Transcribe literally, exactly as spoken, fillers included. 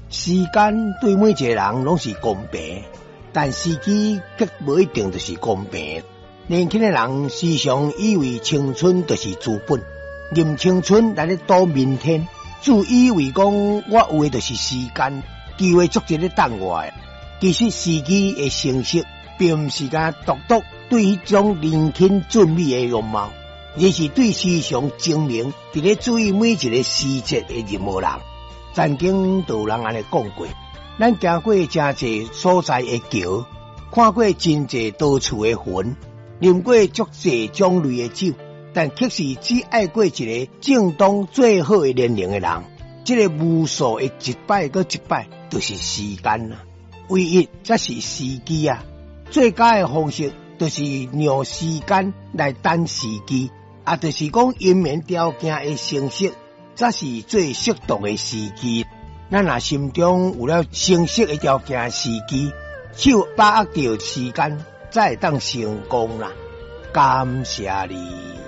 时间对每一个人拢是公平，但时机却无一定就是公平。年轻的人时常以为青春就是资本，用青春来咧赌明天，自以为讲我有的就是时间，机会足迹咧等我的。其实时机的成熟，并毋是甲独独对迄种年轻俊美的容貌，而是对时常精明，伫咧注意每一个细节的任何人。曾经就有人安尼讲过，咱行过真侪所在的桥，看过真侪到处的云，啉过足侪种类的酒，但却是只爱过一个正当最好的年龄的人。这个无数的一摆搁一摆，就是时间啊。唯一才是时机啊！最佳的方式就是让时间来等时机，啊，就是讲因缘条件的成熟，才是最适当的时机。咱若心中有了成熟的条件时机，手把握到时间，才会当成功啦。感谢你。